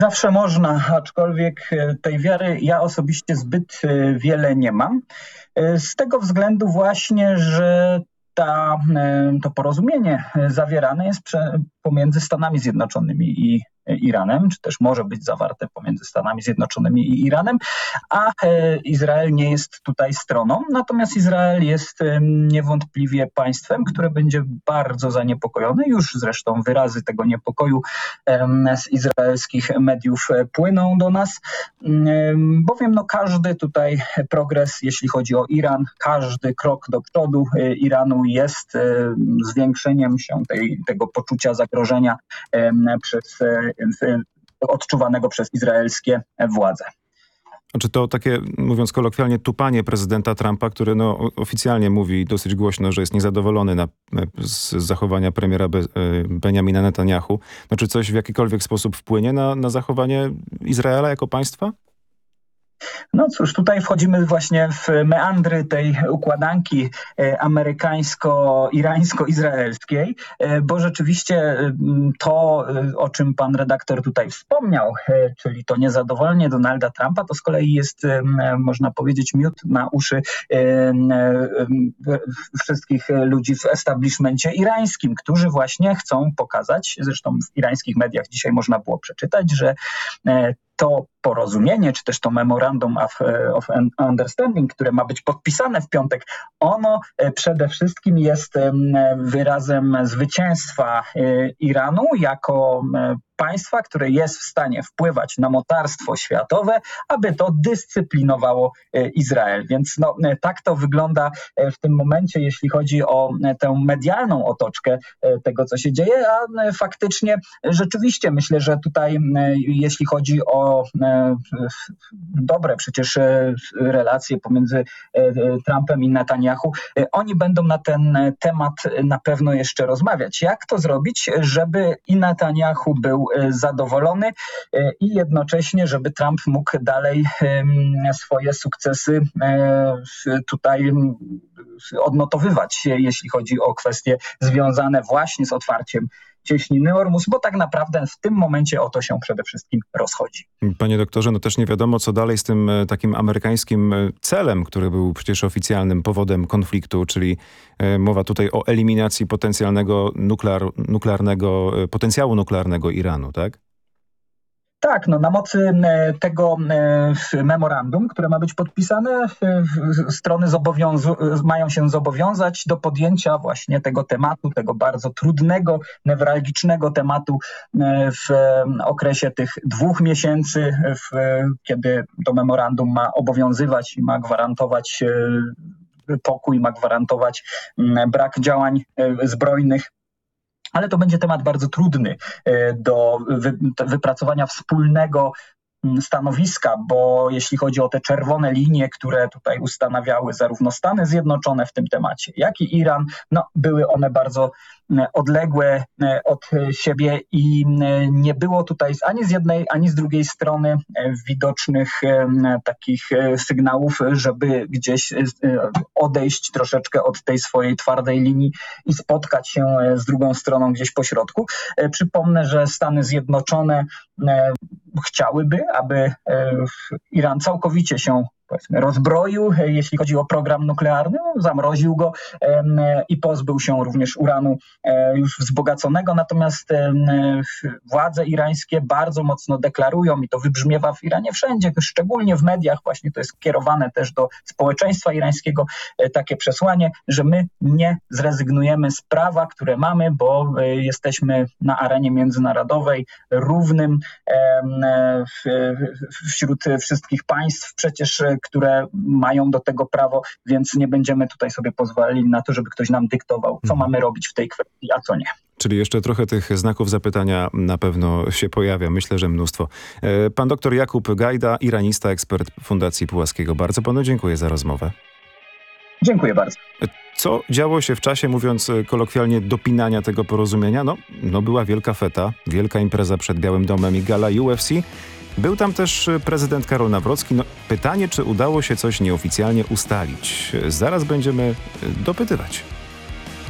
Zawsze można, aczkolwiek tej wiary ja osobiście zbyt wiele nie mam. Z tego względu właśnie, że to porozumienie zawierane jest pomiędzy Stanami Zjednoczonymi i Iranem, czy też może być zawarte pomiędzy Stanami Zjednoczonymi i Iranem, a Izrael nie jest tutaj stroną. Natomiast Izrael jest niewątpliwie państwem, które będzie bardzo zaniepokojone. Już zresztą wyrazy tego niepokoju z izraelskich mediów płyną do nas, bowiem każdy tutaj progres, jeśli chodzi o Iran, każdy krok do przodu Iranu jest zwiększeniem się tego poczucia zagrożenia odczuwanego przez izraelskie władze. Czy to takie, mówiąc kolokwialnie, tupanie prezydenta Trumpa, który oficjalnie mówi dosyć głośno, że jest niezadowolony z zachowania premiera Benjamina Netanyahu. Czy coś w jakikolwiek sposób wpłynie na zachowanie Izraela jako państwa? No cóż, tutaj wchodzimy właśnie w meandry tej układanki amerykańsko-irańsko-izraelskiej, bo rzeczywiście to, o czym pan redaktor tutaj wspomniał, czyli to niezadowolenie Donalda Trumpa, to z kolei jest, można powiedzieć, miód na uszy wszystkich ludzi w establishmencie irańskim, którzy właśnie chcą pokazać, zresztą w irańskich mediach dzisiaj można było przeczytać, że to porozumienie, czy też to Memorandum of Understanding, które ma być podpisane w piątek, ono przede wszystkim jest wyrazem zwycięstwa Iranu jako państwa, które jest w stanie wpływać na mocarstwo światowe, aby to dyscyplinowało Izrael. Więc tak to wygląda w tym momencie, jeśli chodzi o tę medialną otoczkę tego, co się dzieje, a faktycznie rzeczywiście myślę, że tutaj jeśli chodzi o dobre przecież relacje pomiędzy Trumpem i Netanyahu, oni będą na ten temat na pewno jeszcze rozmawiać. Jak to zrobić, żeby i Netanyahu był zadowolony i jednocześnie, żeby Trump mógł dalej swoje sukcesy tutaj odnotowywać, jeśli chodzi o kwestie związane właśnie z otwarciem cieśniny Ormus, bo tak naprawdę w tym momencie o to się przede wszystkim rozchodzi. Panie doktorze, też nie wiadomo, co dalej z tym takim amerykańskim celem, który był przecież oficjalnym powodem konfliktu, czyli mowa tutaj o eliminacji potencjalnego potencjału nuklearnego Iranu, tak? Tak, na mocy tego memorandum, które ma być podpisane, strony mają się zobowiązać do podjęcia właśnie tego tematu, tego bardzo trudnego, newralgicznego tematu w okresie tych 2 miesięcy, kiedy to memorandum ma obowiązywać i ma gwarantować pokój, ma gwarantować brak działań zbrojnych. Ale to będzie temat bardzo trudny do wypracowania wspólnego stanowiska, bo jeśli chodzi o te czerwone linie, które tutaj ustanawiały zarówno Stany Zjednoczone w tym temacie, jak i Iran, były one bardzo odległe od siebie i nie było tutaj ani z jednej, ani z drugiej strony widocznych takich sygnałów, żeby gdzieś odejść troszeczkę od tej swojej twardej linii i spotkać się z drugą stroną gdzieś po środku. Przypomnę, że Stany Zjednoczone chciałyby, aby Iran całkowicie się rozbroił, jeśli chodzi o program nuklearny, zamroził go i pozbył się również uranu już wzbogaconego. Natomiast władze irańskie bardzo mocno deklarują i to wybrzmiewa w Iranie wszędzie, szczególnie w mediach, właśnie to jest kierowane też do społeczeństwa irańskiego, takie przesłanie, że my nie zrezygnujemy z prawa, które mamy, bo jesteśmy na arenie międzynarodowej równym wśród wszystkich państw przecież, które mają do tego prawo, więc nie będziemy tutaj sobie pozwalali na to, żeby ktoś nam dyktował, co mamy robić w tej kwestii, a co nie. Czyli jeszcze trochę tych znaków zapytania na pewno się pojawia. Myślę, że mnóstwo. Pan doktor Jakub Gajda, iranista, ekspert Fundacji Pułaskiego. Bardzo panu dziękuję za rozmowę. Dziękuję bardzo. Co działo się w czasie, mówiąc kolokwialnie, dopinania tego porozumienia? Była wielka feta, wielka impreza przed Białym Domem i gala UFC. Był tam też prezydent Karol Nawrocki. Pytanie, czy udało się coś nieoficjalnie ustalić. Zaraz będziemy dopytywać.